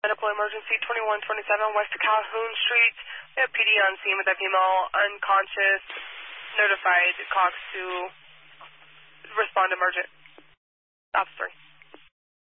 Medical emergency 2127 West Calhoun Street. We have PD on scene with that female unconscious. Notified Cox to respond emergent. Stop 3.